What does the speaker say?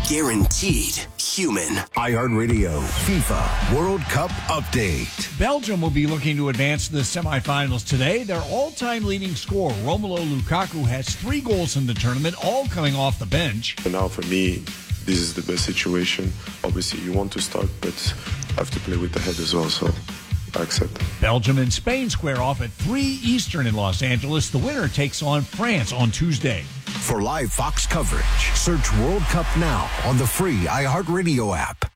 Guaranteed human. iHeartRadio FIFA World Cup update. Belgium will be looking to advance to the semifinals today. Their all-time leading scorer, Romelu Lukaku, has 3 goals in the tournament, all coming off the bench. And now for me, this is the best situation. Obviously, you want to start, but I have to play with the head as well, so I accept. Belgium and Spain square off at 3 Eastern in Los Angeles. The winner takes on France on Tuesday. For live Fox coverage, search World Cup now on the free iHeartRadio app.